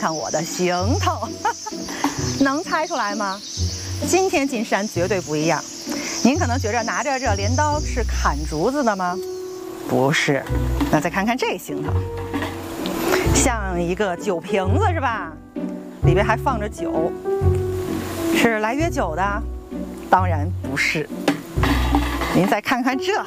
看我的行头，能猜出来吗？今天进山绝对不一样。您可能觉着拿着这镰刀是砍竹子的吗？不是。那再看看这行头，像一个酒瓶子是吧？里边还放着酒，是来约酒的？当然不是。您再看看这，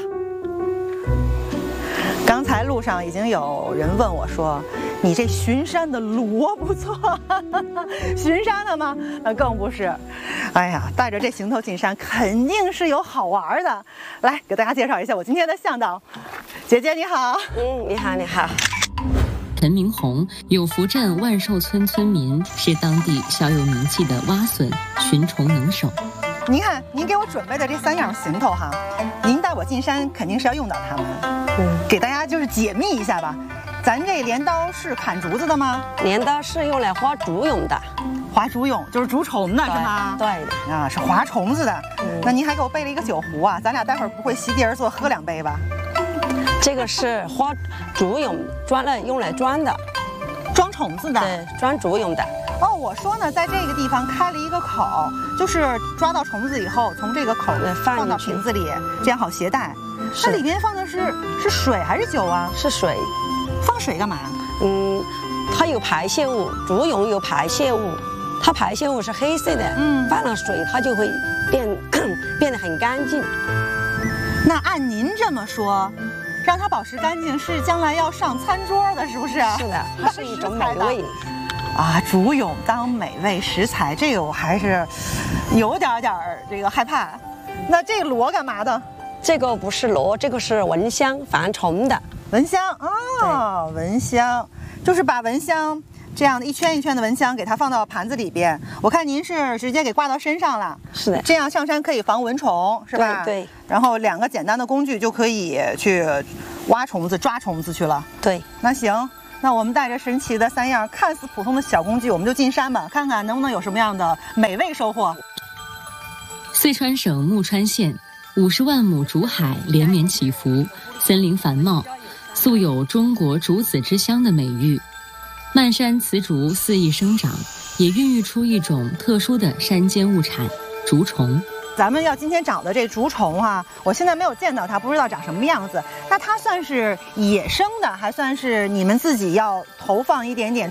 刚才路上已经有人问我说，你这巡山的骡不错，巡山的吗？更不是。哎呀，带着这行头进山，肯定是有好玩的。来，给大家介绍一下我今天的向导，姐姐你好。 你好，你好。 陈明红，有福镇万寿村村民，是当地小有名气的挖笋、寻虫能手。 您看，您给我准备的这3样行头哈，您带我进山肯定是要用到它们。给大家就是解密一下吧。咱这镰刀是砍竹子的吗？ 镰刀是用来划竹蛹的， 划竹蛹就是竹虫的是吗？ 对的啊，是划虫子的。那您还给我备了一个酒壶啊，咱俩待会儿不会席地而坐喝2杯吧？ 这个是划竹蛹用来装的， 装虫子的。 对，装竹蛹的。 哦，我说呢，在这个地方开了一个口，就是抓到虫子以后，从这个口放到瓶子里，这样好携带。它里边放的是水还是酒啊？ 是水。 放水干嘛？ 它有排泄物，竹蛹有排泄物，它排泄物是黑色的，放了水它就会变得很干净。 那按您这么说，让它保持干净是将来要上餐桌的，是不是？ 是的，它是一种美味。 啊，竹蛹当美味食材，这个我还是有点这个害怕。那这个螺干嘛的？ 这个不是螺，这个是蚊香，防虫的。 蚊香啊，蚊香就是把蚊香这样的一圈一圈的蚊香给它放到盘子里边。我看您是直接给挂到身上了， 是的， 这样上山可以防蚊虫，是吧？ 对。 然后2个简单的工具就可以去挖虫子、抓虫子去了。 对。 那行，那我们带着神奇的3样看似普通的小工具，我们就进山吧，看看能不能有什么样的美味收获。 四川省木川县50万亩竹海连绵起伏，森林繁茂，素有中国竹子之乡的美誉。漫山雌竹肆意生长，也孕育出一种特殊的山间物产——竹虫。 咱们要今天找的这竹虫啊，我现在没有见到它，不知道长什么样子。那它算是野生的，还算是你们自己要投放一点点